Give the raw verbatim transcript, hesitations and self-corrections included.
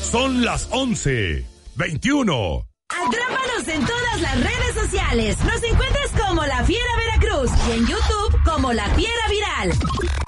Son las once veintiuno. Atrápanos en todas las redes sociales. Nos encuentras como La Fiera Veracruz y en YouTube como La Fiera Viral.